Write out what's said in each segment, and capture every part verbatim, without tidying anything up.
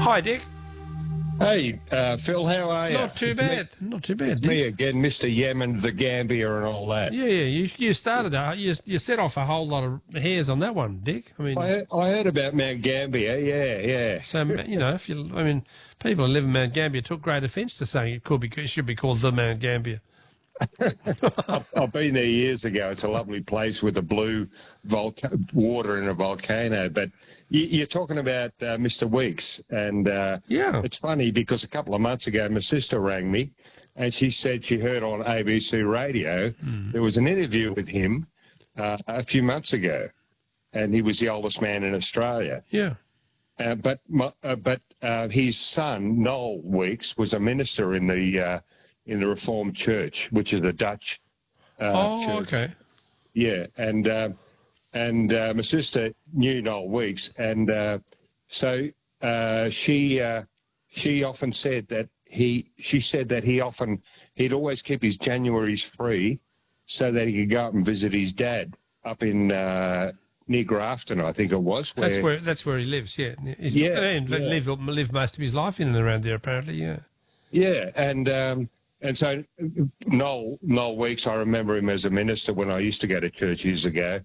Hi, Dick. Hey, uh, Phil, how are you? Not too bad. Not too bad, It's Dick. me again, Mister Yemen, the Gambia and all that. Yeah, yeah. You you started. Uh, you you set off a whole lot of hairs on that one, Dick. I mean, I heard, I heard about Mount Gambier, yeah, yeah. so you know, if you, I mean, people who live in Mount Gambier took great offence to saying it could be, it should be called the Mount Gambier. I've, I've been there years ago. It's a lovely place with a blue volca- water in a volcano. But you, you're talking about uh, Mister Weeks, and uh, Yeah. it's funny because a couple of months ago, my sister rang me, and she said she heard on A B C Radio Mm. there was an interview with him uh, a few months ago, and he was the oldest man in Australia. Yeah. Uh, but my, uh, but uh, his son Noel Weeks was a minister in the uh, in the Reformed Church, which is a Dutch uh, oh, church. okay. Yeah, and uh, and uh, my sister knew Noel Weeks, and uh, so uh, she uh, she often said that he she said that he often he'd always keep his Januaries free so that he could go up and visit his dad up in uh, near Grafton, I think it was. Where, That's where that's where he lives. Yeah. He's, Yeah, And yeah. lived lived most of his life in and around there, apparently. Yeah. Yeah, and um, and so Noel Noel Weeks, I remember him as a minister when I used to go to church years ago,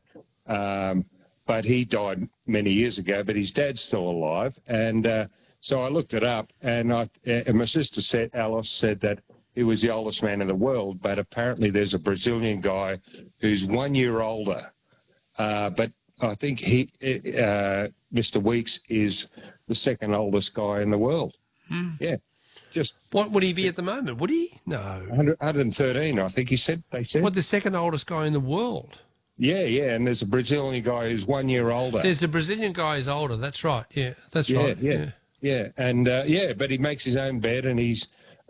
um, but he died many years ago. But his dad's still alive, and uh, so I looked it up, and I and my sister said Alice said that he was the oldest man in the world, but apparently there's a Brazilian guy who's one year older, uh, but I think he uh, Mister Weeks is the second oldest guy in the world. Hmm. Yeah. Just What would he be at the moment? Would he? No. one hundred, one hundred thirteen, I think he said. They said. What, the second oldest guy in the world? Yeah, yeah, and there's a Brazilian guy who's one year older. There's a Brazilian guy who's older. That's right. Yeah, that's yeah, right. yeah, Yeah. yeah, and uh, yeah, but he makes his own bed, and he's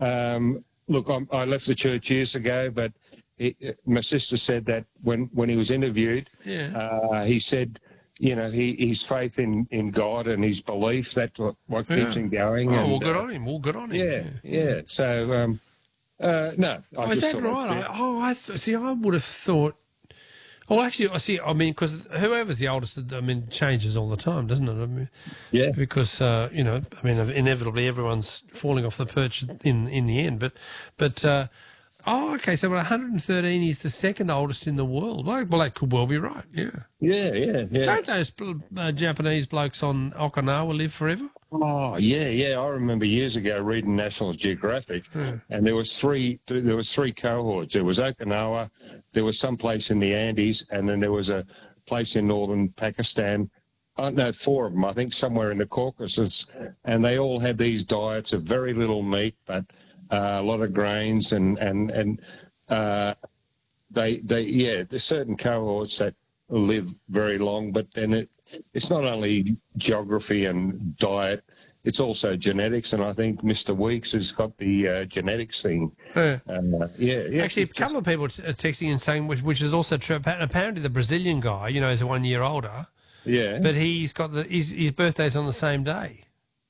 um, look. I'm, I left the church years ago, but he, my sister said that when when he was interviewed, Yeah. uh, he said, you know, he his faith in, in God and his belief, that's what, what keeps Yeah. him going. Oh, and, well, good uh, on him. Well, good on him. Yeah, yeah. So, um, uh, no. I Oh, is just that thought I'd right? share- I, oh, I th- see. I would have thought. Well, actually, I see. I mean, because whoever's the oldest, I mean, changes all the time, doesn't it? I mean, Yeah. because uh, you know, I mean, inevitably everyone's falling off the perch in in the end. But, but uh, oh, okay. So, one hundred thirteen is the second oldest in the world. Well, well, that could well be right. Yeah. Yeah, yeah, yeah. Don't those uh, Japanese blokes on Okinawa live forever? Oh yeah, yeah. I remember years ago reading National Geographic, and there was three. There was three cohorts. There was Okinawa, there was some place in the Andes, and then there was a place in northern Pakistan. Oh, no, four of them, I think, somewhere in the Caucasus, and they all had these diets of very little meat, but uh, a lot of grains, and and and uh, they they yeah. There's certain cohorts that live very long, but then it it's not only geography and diet, it's also genetics, and I think Mister Weeks has got the uh, genetics thing. Yeah. Uh, yeah, yeah. Actually, a couple of people are texting and saying, which, which is also true. Apparently, the Brazilian guy, you know, is one year older, Yeah. but he's got the his, his birthday's on the same day.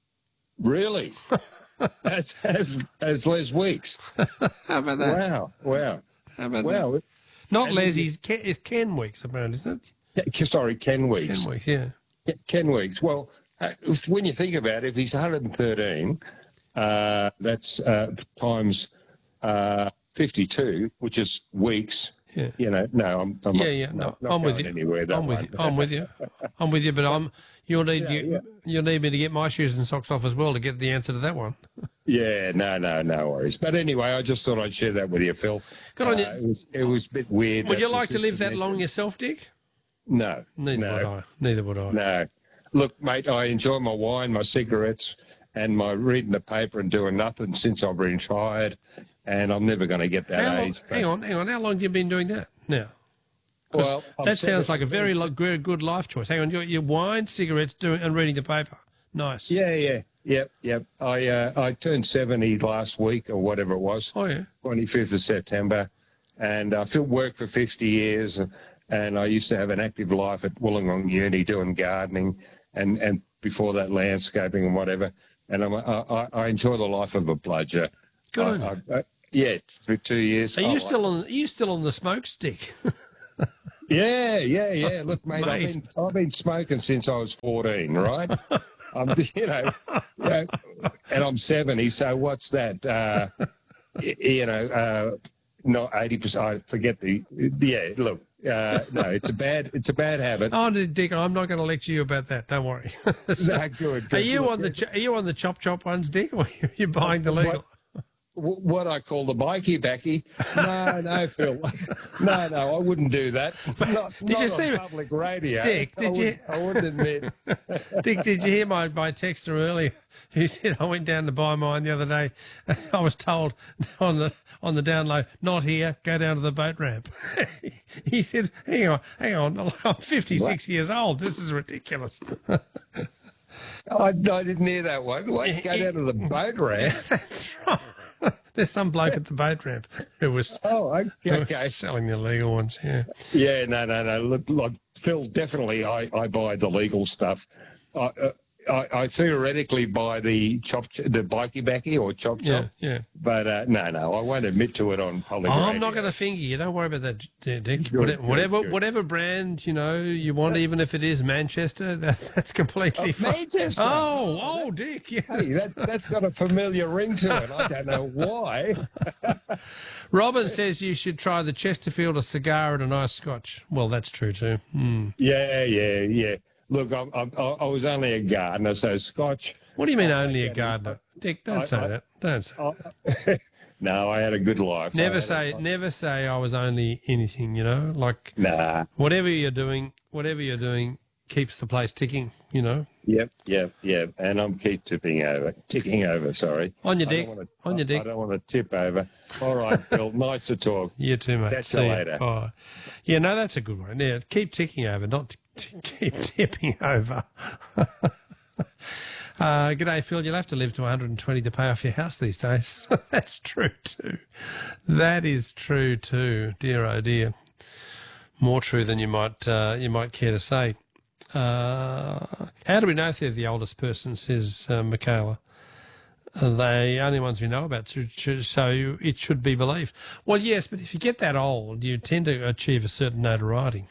Really? as, as, as Les Weeks. How about Wow, wow. How about Wow. that? Not and Les, you- he's Ken, it's Ken Weeks, apparently, isn't it? Ke- Sorry, Ken Weeks. Ken Weeks, yeah. Ken Weeks. Well, uh, when you think about it, if he's one hundred thirteen, uh, that's uh, times uh, fifty-two, which is weeks. Yeah. You know, no, I'm, I'm Yeah, not, yeah, not, no, not I'm with going you. Anywhere, that I'm with one. you. I'm with you. I'm with you, but I'm you'll need Yeah, you, yeah. you'll need me to get my shoes and socks off as well to get the answer to that one. Yeah, no, no, no worries. But anyway, I just thought I'd share that with you, Phil. Good on you. Uh, It was, it was a bit weird. Would that you the like to live sister that long mentioned- yourself, Dick? No. Neither no, would I. Neither would I. No. Look, mate, I enjoy my wine, my cigarettes, and my reading the paper and doing nothing since I've retired, and I'm never going to get that How long, age. but- hang on, hang on. How long have you been doing that now? 'Cause Well, I'm that sounds seven- like a very, lo- very good life choice. Hang on, your, your wine, cigarettes, doing and reading the paper. Nice. Yeah, yeah, yep, yep. I uh, I turned seventy last week or whatever it was, Oh yeah. twenty-fifth of September, and I uh, worked for fifty years, and I used to have an active life at Wollongong Uni doing gardening, and, and before that landscaping and whatever. And I'm, I, I I enjoy the life of a bludger. Good I, on you. I, I, yeah, for two years. Are I you like- still on? Are you still on the smoke stick? Yeah, yeah, yeah. Look, mate, I've Mate. been, I've been smoking since I was fourteen, right? I'm, you know, you know, and I'm seventy. So what's that? Uh, y- you know, uh, not eighty percent. I forget the. Yeah, look. Uh, no, it's a bad. It's a bad habit. Oh, Dick, I'm not going to lecture you about that. Don't worry. So, No, good, good. are you Look, on the ch- Are you on the chop chop ones, Dick, or are you buying the legal? What, what I call the bikey backy? No, no, Phil. No, no, I wouldn't do that. Not, Did not you on see- public radio? Dick, I did you- wouldn't- I wouldn't admit. Dick, did you hear my, my texter earlier? He said I went down to buy mine the other day. And I was told on the on the download, not here, go down to the boat ramp. He said, hang on, hang on, I'm fifty-six years old. This is ridiculous. I, I didn't hear that one. What? Go down to the boat ramp? That's right. There's some bloke at the boat ramp who was, Oh, okay. who was okay. selling the illegal ones, yeah. Yeah, no, no, no. Look, look, Phil, definitely I, I buy the legal stuff. I, uh, I, I theoretically buy the chop, the bikey backy or chop Yeah, chop. yeah. But uh, no, no, I won't admit to it on public Oh, radio. I'm not going to finger you. Don't worry about that, Dick. Good, whatever, good, whatever, good. whatever brand you know you want, even if it is Manchester, that, that's completely Oh, fine. Manchester? Oh, oh, Dick. Yes. Hey, that, that's got a familiar ring to it. I don't know why. Robin says you should try the Chesterfield, a cigar and a nice scotch. Well, that's true too. Mm. Yeah, yeah, yeah. Look, I'm, I'm, I was only a gardener, so Scotch. What do you mean only a gardener, Dick? Don't I- say I- that. Don't say. Oh, no, I had a good life. I Never had say, a- never say I was only anything. You know, like Nah. whatever you're doing, whatever you're doing keeps the place ticking. You know, Yep, yep, yep. And I'm keep tipping over, ticking over. Sorry. on your I don't dick, wanna- on your I- dick. I don't want to tip over. All right, Phil. Nice to talk. You too, mate. Catch See you ya. later. Bye. Yeah, no, that's a good one. Yeah, keep ticking over, not t- t- keep tipping over. Uh, g'day, Phil. You'll have to live to one hundred twenty to pay off your house these days. That's true too. That is true too. Dear, oh dear. More true than you might uh, you might care to say. Uh, how do we know if they're the oldest person? Says uh, Michaela. Uh, They the only ones we know about, so so it should be believed. Well, yes, but if you get that old, you tend to achieve a certain notoriety.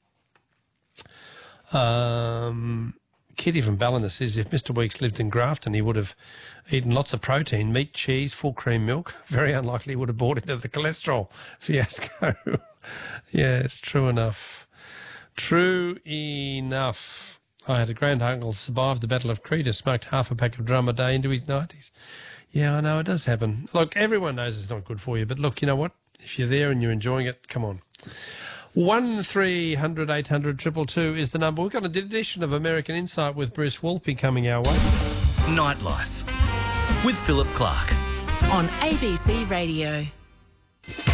Um, Kitty from Ballina says if Mister Weeks lived in Grafton, he would have eaten lots of protein, meat, cheese, full cream milk. Very unlikely he would have bought into the cholesterol fiasco. Yes, true enough. True enough. I had a grand uncle survived the Battle of Crete, smoked half a pack of drum a day into his nineties. Yeah, I know, it does happen. Look, everyone knows it's not good for you, but look, you know what? If you're there and you're enjoying it, come on. One three hundred eight hundred triple two is the number. We've got an edition of American Insight with Bruce Wolpe coming our way. Nightlife with Philip Clark. On A B C Radio.